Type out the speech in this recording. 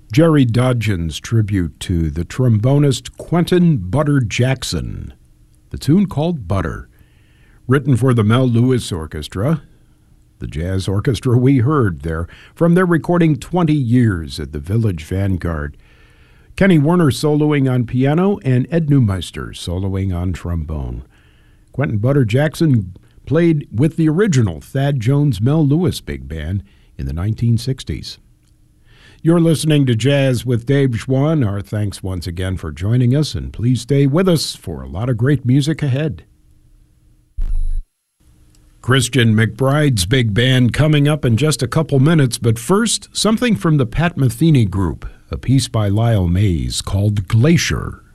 Jerry Dodgen's tribute to the trombonist Quentin Butter Jackson. The tune called Butter, written for the Mel Lewis Orchestra, the jazz orchestra we heard there, from their recording 20 Years at the Village Vanguard. Kenny Werner soloing on piano and Ed Neumeister soloing on trombone. Quentin Butter Jackson played with the original Thad Jones Mel Lewis Big Band in the 1960s. You're listening to Jazz with Dave Schwann. Our thanks once again for joining us, and please stay with us for a lot of great music ahead. Christian McBride's Big Band coming up in just a couple minutes, but first, something from the Pat Metheny Group, a piece by Lyle Mays called Glacier.